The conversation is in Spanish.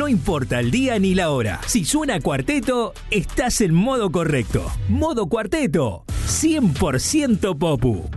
No importa el día ni la hora. Si suena Cuarteto, estás en modo correcto. Modo Cuarteto, 100% Popu.